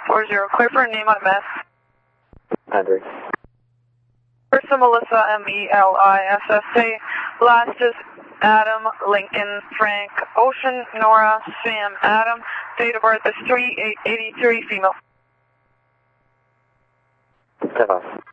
40, clear for a name on mess. Andrew. First is Melissa, M-E-L-I-S-S-A. Last is Adam, Lincoln, Frank, Ocean, Nora, Sam, Adam. Date of birth is 3/8/83, female. Step off.